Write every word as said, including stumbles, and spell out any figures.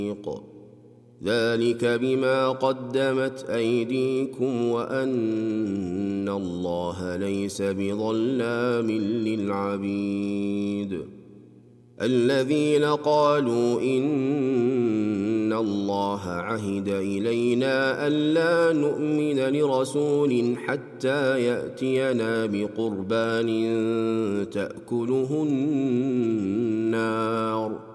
ذلك بما قدمت أيديكم وأن الله ليس بظلام للعبيد. الذين قالوا إن الله عهد إلينا ألا نؤمن لرسول حتى يأتينا بقربان تأكله النار